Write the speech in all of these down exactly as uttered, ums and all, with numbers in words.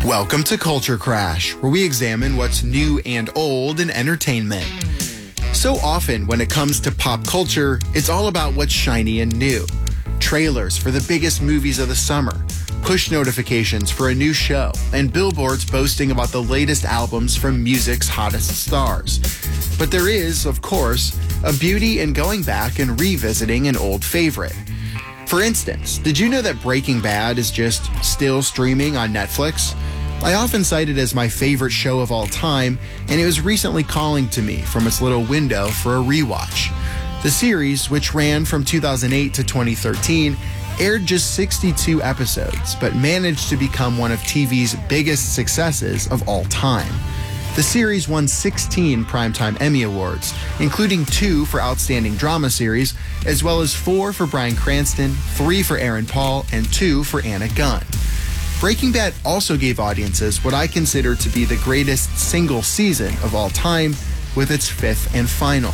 Welcome to Culture Crash, where we examine what's new and old in entertainment. So often, when it comes to pop culture, it's all about what's shiny and new. Trailers for the biggest movies of the summer, push notifications for a new show, and billboards boasting about the latest albums from music's hottest stars. But there is, of course, a beauty in going back and revisiting an old favorite. For instance, did you know that Breaking Bad is just still streaming on Netflix? I often cite it as my favorite show of all time, and it was recently calling to me from its little window for a rewatch. The series, which ran from two thousand eight to twenty thirteen, aired just sixty-two episodes, but managed to become one of T V's biggest successes of all time. The series won sixteen Primetime Emmy Awards, including two for Outstanding Drama Series, as well as four for Bryan Cranston, three for Aaron Paul, and two for Anna Gunn. Breaking Bad also gave audiences what I consider to be the greatest single season of all time, with its fifth and final.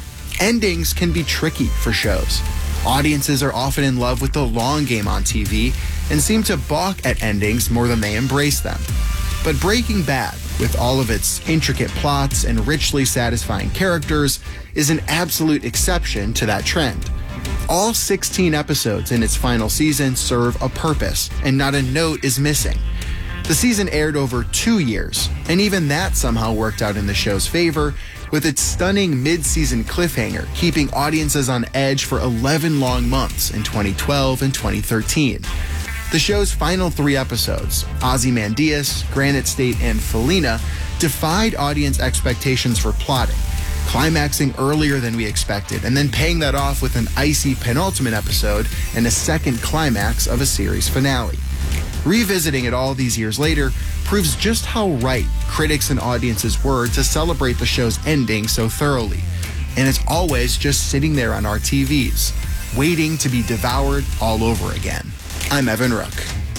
Endings can be tricky for shows. Audiences are often in love with the long game on T V and seem to balk at endings more than they embrace them. But Breaking Bad, with all of its intricate plots and richly satisfying characters, is an absolute exception to that trend. All sixteen episodes in its final season serve a purpose, and not a note is missing. The season aired over two years, and even that somehow worked out in the show's favor, with its stunning mid-season cliffhanger keeping audiences on edge for eleven long months in twenty twelve and twenty thirteen. The show's final three episodes, Ozymandias, Granite State, and Felina, defied audience expectations for plotting, climaxing earlier than we expected, and then paying that off with an icy penultimate episode and a second climax of a series finale. Revisiting it all these years later proves just how right critics and audiences were to celebrate the show's ending so thoroughly. And it's always just sitting there on our T Vs, waiting to be devoured all over again. I'm Evan Rook.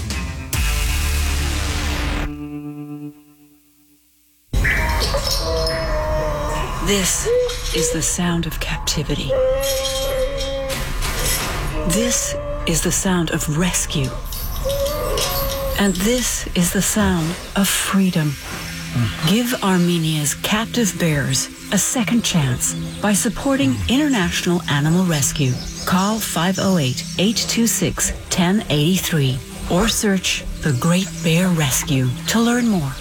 This is the sound of captivity. This is the sound of rescue. And this is the sound of freedom. Give Armenia's captive bears a second chance by supporting International Animal Rescue. Call five oh eight, eight two six, one oh eight three or search The Great Bear Rescue to learn more.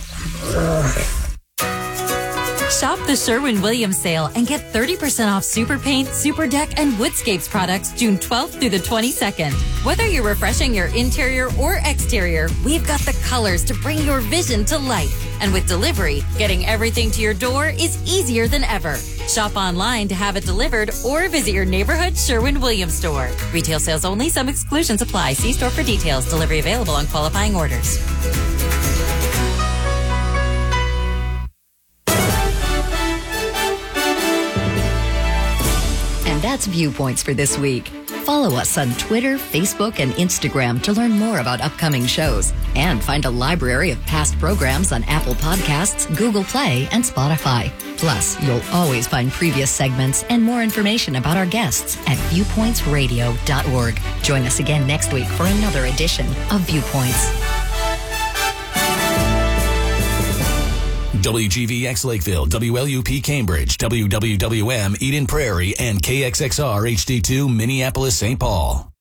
Shop the Sherwin-Williams sale and get thirty percent off Super Paint, Super Deck, and Woodscapes products June twelfth through the twenty-second. Whether you're refreshing your interior or exterior, we've got the colors to bring your vision to life. And with delivery, getting everything to your door is easier than ever. Shop online to have it delivered or visit your neighborhood Sherwin-Williams store. Retail sales only. Some exclusions apply. See store for details. Delivery available on qualifying orders. That's Viewpoints for this week. Follow us on Twitter, Facebook, and Instagram to learn more about upcoming shows and find a library of past programs on Apple Podcasts, Google Play, and Spotify. Plus, you'll always find previous segments and more information about our guests at viewpoints radio dot org. Join us again next week for another edition of Viewpoints. W G V X Lakeville, W L U P Cambridge, W W W M Eden Prairie, and K X X R H D two Minneapolis Saint Paul.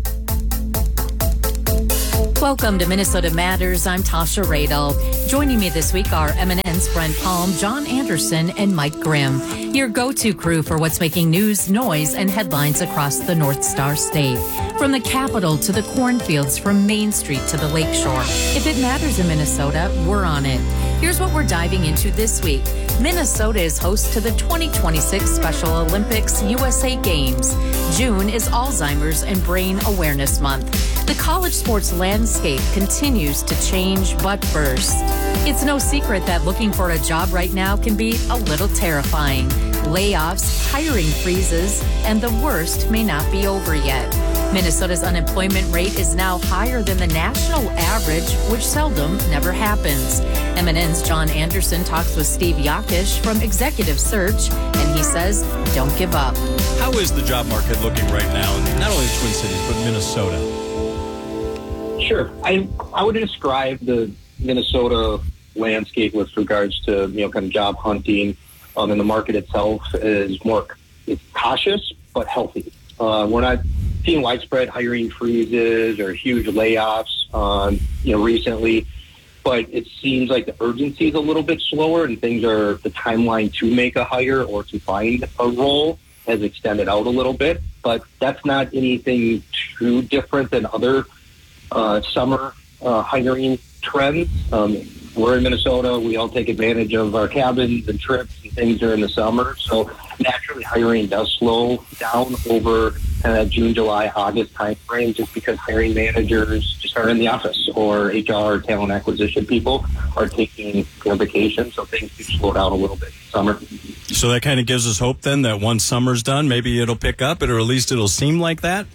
Welcome to Minnesota Matters. I'm Tasha Radel. Joining me this week are Eminence, Brent Palm, John Anderson, and Mike Grimm, your go-to crew for what's making news, noise, and headlines across the North Star State. From the Capitol to the cornfields, from Main Street to the Lakeshore. If it matters in Minnesota, we're on it. Here's what we're diving into this week. Minnesota is host to the twenty twenty-six Special Olympics U S A Games. June is Alzheimer's and Brain Awareness Month. The college sports landscape continues to change but first. It's no secret that looking for a job right now can be a little terrifying. Layoffs, hiring freezes, and the worst may not be over yet. Minnesota's unemployment rate is now higher than the national average, which seldom never happens. M N N's John Anderson talks with Steve Yakish from Executive Search, and he says, don't give up. How is the job market looking right now in not only the Twin Cities, but Minnesota? Sure. I I would describe the Minnesota landscape with regards to, you know, kind of job hunting um, and the market itself is more it's cautious but healthy. Uh, we're not seeing widespread hiring freezes or huge layoffs, um, you know, recently. But it seems like the urgency is a little bit slower, and things are the timeline to make a hire or to find a role has extended out a little bit. But that's not anything too different than other uh, summer uh, hiring trends. Um, we're in Minnesota. We all take advantage of our cabins and trips and things during the summer. So naturally, hiring does slow down over kind of June, July, August timeframe, just because hiring managers just aren't in the office, or H R, talent acquisition people are taking, you know, vacation. So things do slow down a little bit in summer. So that kind of gives us hope then that once summer's done, maybe it'll pick up, or at least it'll seem like that?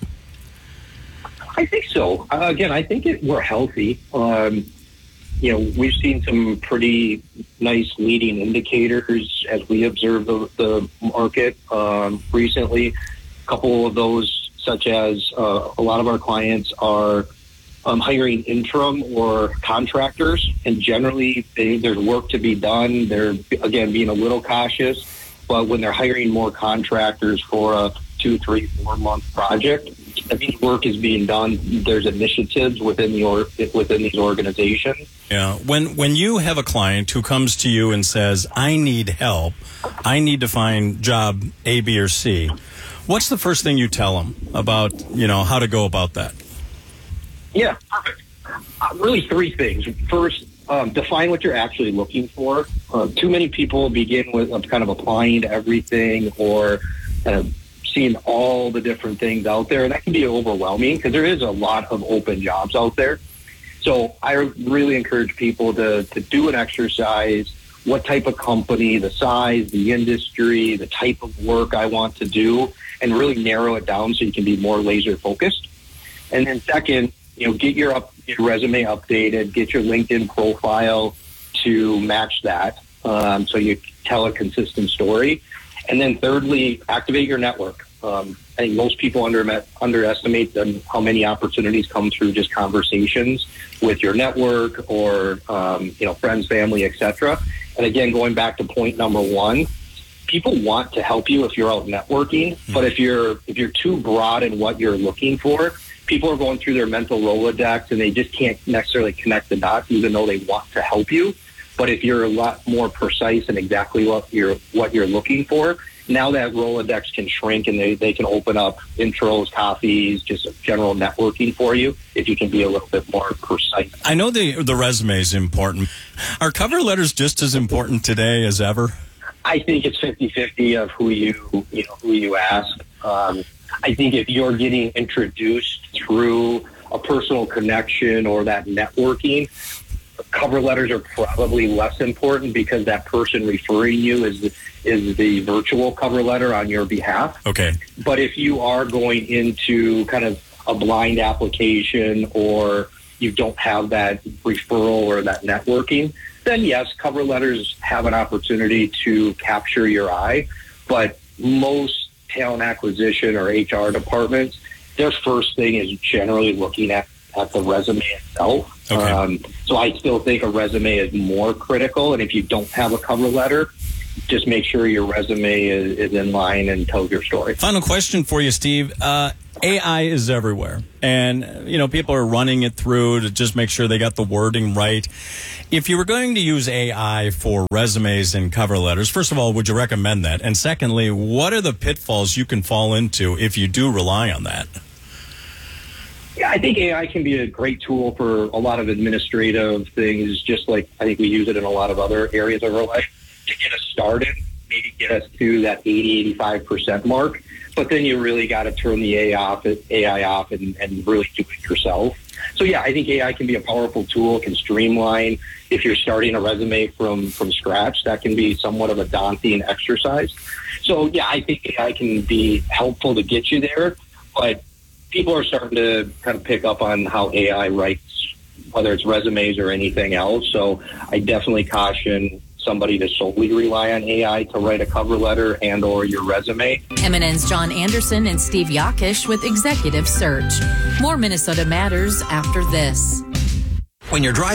I think so. Uh, again, I think it, we're healthy. Um, you know, we've seen some pretty nice leading indicators as we observe the, the market um, recently. A couple of those, such as uh, a lot of our clients are um, hiring interim or contractors, and generally they, there's work to be done. They're, again, being a little cautious, but when they're hiring more contractors for a two, three, four month project, I mean, work is being done. There's initiatives within the or, within these organizations. Yeah. When when you have a client who comes to you and says, "I need help. I need to find job A, B, or C," what's the first thing you tell them about, you know, how to go about that? Yeah, perfect. Uh, really, three things. First, um, define what you're actually looking for. Uh, too many people begin with uh, kind of applying to everything, or kind of seeing all the different things out there, and that can be overwhelming because there is a lot of open jobs out there. So I really encourage people to, to do an exercise, what type of company, the size, the industry, the type of work I want to do, and really narrow it down so you can be more laser focused. And then second, you know, get your, up, your resume updated, get your LinkedIn profile to match that, um, so you tell a consistent story. And then thirdly, activate your network. Um, I think most people under, underestimate the, how many opportunities come through just conversations with your network or, um, you know, friends, family, et cetera. And again, going back to point number one, people want to help you if you're out networking, but if you're if you're too broad in what you're looking for, people are going through their mental Rolodex and they just can't necessarily connect the dots, even though they want to help you. But if you're a lot more precise in exactly what you're what you're looking for, now that Rolodex can shrink and they, they can open up intros, coffees, just general networking for you if you can be a little bit more precise. I know the the resume is important. Are cover letters just as important today as ever? I think it's fifty-fifty of who you you know who you ask. Um, I think if you're getting introduced through a personal connection or that networking, cover letters are probably less important because that person referring you is the, is the virtual cover letter on your behalf. Okay. But if you are going into kind of a blind application or you don't have that referral or that networking, then yes, cover letters have an opportunity to capture your eye. But most talent acquisition or H R departments, their first thing is generally looking at, at the resume itself. Okay. Um, so I still think a resume is more critical. And if you don't have a cover letter, just make sure your resume is, is in line and tells your story. Final question for you, Steve. Uh, A I is everywhere. And, you know, people are running it through to just make sure they got the wording right. If you were going to use A I for resumes and cover letters, first of all, would you recommend that? And secondly, what are the pitfalls you can fall into if you do rely on that? Yeah, I think A I can be a great tool for a lot of administrative things, just like I think we use it in a lot of other areas of our life to get us started, maybe get us to that eighty, eighty-five percent mark. But then you really got to turn the A I off, A I off and, and really do it yourself. So, yeah, I think A I can be a powerful tool, can streamline. If you're starting a resume from, from scratch, that can be somewhat of a daunting exercise. So, yeah, I think A I can be helpful to get you there, but people are starting to kind of pick up on how A I writes, whether it's resumes or anything else. So I definitely caution somebody to solely rely on A I to write a cover letter and or your resume. M N N's John Anderson and Steve Yakish with Executive Search. More Minnesota Matters after this. When you're driving,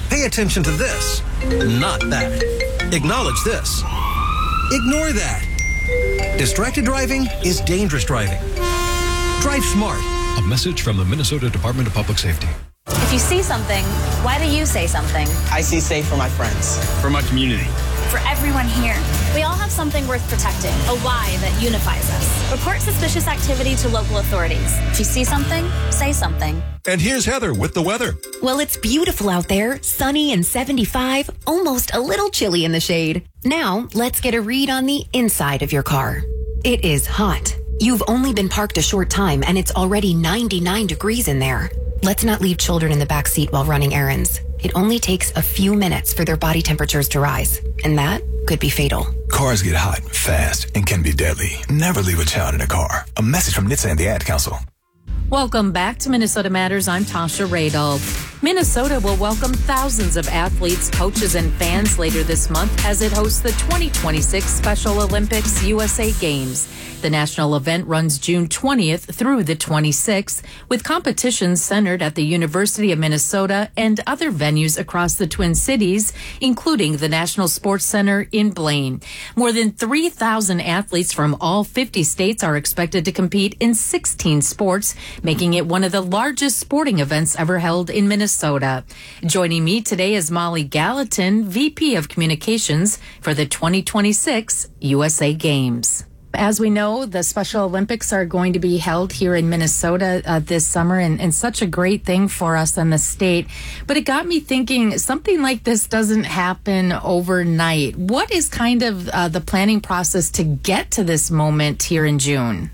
Pay attention to this, not that. Acknowledge this. Ignore that. Distracted driving is dangerous driving. Drive smart. A message from the Minnesota Department of Public Safety. If you see something, why do you say something? I see safe for my friends. For my community. For everyone here. We all have something worth protecting, a why that unifies us. Report suspicious activity to local authorities. If you see something, say something. And here's Heather with the weather. Well, it's beautiful out there, sunny and seventy-five, almost a little chilly in the shade. Now, let's get a read on the inside of your car. It is hot. You've only been parked a short time and it's already ninety-nine degrees in there. Let's not leave children in the back seat while running errands. It only takes a few minutes for their body temperatures to rise, and that could be fatal. Cars get hot, fast, and can be deadly. Never leave a child in a car. A message from N H T S A and the Ad Council. Welcome back to Minnesota Matters. I'm Tasha Radel. Minnesota will welcome thousands of athletes, coaches, and fans later this month as it hosts the twenty twenty-six Special Olympics U S A Games. The national event runs June twentieth through the twenty-sixth, with competitions centered at the University of Minnesota and other venues across the Twin Cities, including the National Sports Center in Blaine. More than three thousand athletes from all fifty states are expected to compete in sixteen sports, making it one of the largest sporting events ever held in Minnesota. Joining me today is Molly Gallatin, V P of Communications for the twenty twenty-six U S A Games. As we know, the Special Olympics are going to be held here in Minnesota uh, this summer, and, and such a great thing for us in the state. But it got me thinking, something like this doesn't happen overnight. What is kind of uh, the planning process to get to this moment here in June?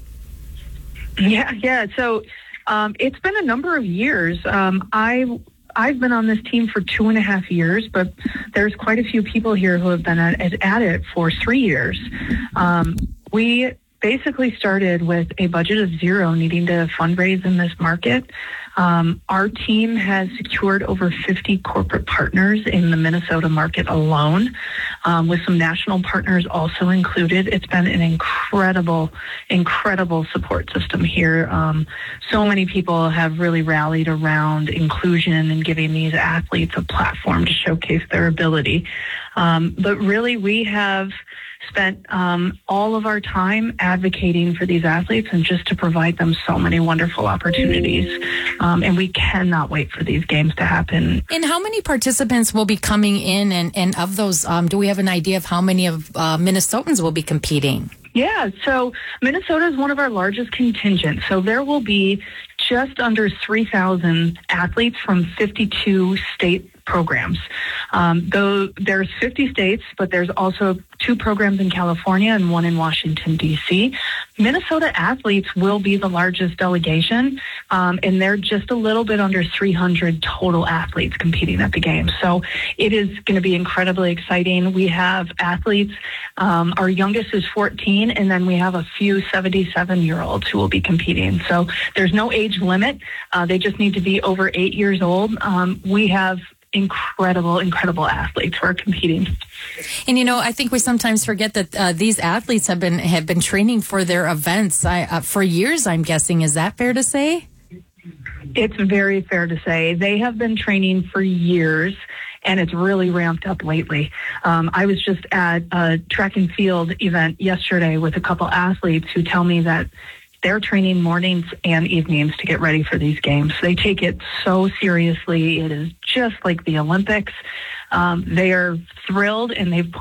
Yeah, yeah. So um, it's been a number of years. Um, I I've been on this team for two and a half years, but there's quite a few people here who have been at, at it for three years. Um, we basically started with a budget of zero, needing to fundraise in this market. Um, our team has secured over fifty corporate partners in the Minnesota market alone, um, with some national partners also included. It's been an incredible, incredible support system here. Um, so many people have really rallied around inclusion and giving these athletes a platform to showcase their ability. Um, but really, we have spent um, all of our time advocating for these athletes and just to provide them so many wonderful opportunities. Um, and we cannot wait for these games to happen. And how many participants will be coming in? And, and of those, um, do we have an idea of how many of uh, Minnesotans will be competing? Yeah, so Minnesota is one of our largest contingents. So there will be just under three thousand athletes from fifty-two state programs. Um, though there's fifty states, but there's also two programs in California and one in Washington, D C Minnesota athletes will be the largest delegation, um, and they're just a little bit under three hundred total athletes competing at the games. So it is going to be incredibly exciting. We have athletes, um, our youngest is fourteen, and then we have a few seventy-seven-year-olds who will be competing. So there's no age limit. Uh, they just need to be over eight years old. Um, we have incredible, incredible athletes who are competing. And, you know, I think we sometimes forget that uh, these athletes have been have been training for their events I, uh, for years, I'm guessing. Is that fair to say? It's very fair to say. They have been training for years, and it's really ramped up lately. Um, I was just at a track and field event yesterday with a couple athletes who tell me that they're training mornings and evenings to get ready for these games. They take it so seriously. It is just like the Olympics. Um, they are thrilled, and they've